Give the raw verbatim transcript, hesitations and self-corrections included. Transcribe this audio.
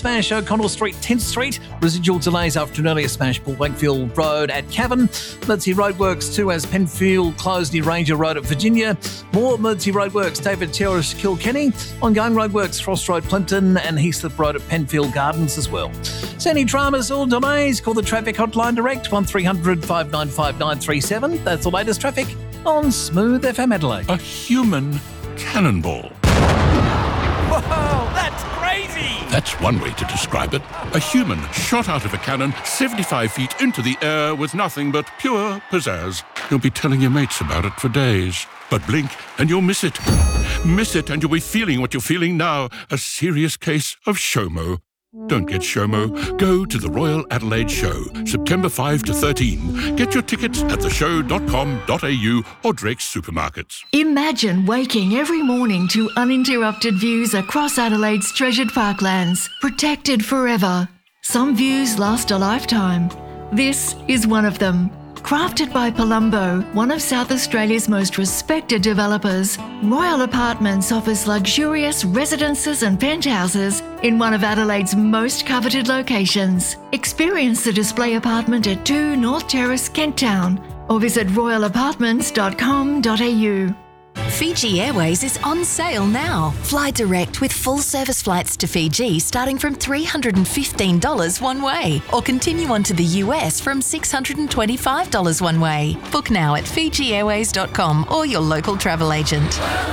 smash O'Connell Street, tenth Street. Residual delays after an earlier smash Paul Wakefield Road at Cavan. Emergency roadworks too as Penfield closed near Ranger Road at Virginia. More emergency roadworks, David Terrace, Kilkenny. Ongoing roadworks, Frost Road, Plimpton, and Heathcliff Road at Penfield Gardens as well. So any dramas or delays, call the traffic hotline direct, one three hundred, five nine five, nine three seven. That's the latest traffic on Smooth F M Adelaide. A human cannonball. Whoa, that's crazy! That's one way to describe it. A human shot out of a cannon seventy-five feet into the air with nothing but pure pizzazz. You'll be telling your mates about it for days. But blink and you'll miss it. Miss it and you'll be feeling what you're feeling now. A serious case of SHOMO. Don't get SHOMO. Go to the Royal Adelaide Show, September fifth to thirteenth. Get your tickets at the show dot com dot a u or Drake's Supermarkets. Imagine waking every morning to uninterrupted views across Adelaide's treasured parklands, protected forever. Some views last a lifetime. This is one of them. Crafted by Palumbo, one of South Australia's most respected developers, Royal Apartments offers luxurious residences and penthouses in one of Adelaide's most coveted locations. Experience the display apartment at two North Terrace, Kent Town, or visit royal apartments dot com dot a u. Fiji Airways is on sale now. Fly direct with full service flights to Fiji starting from three hundred fifteen dollars one way, or continue on to the U S from six hundred twenty-five dollars one way. Book now at fiji airways dot com or your local travel agent.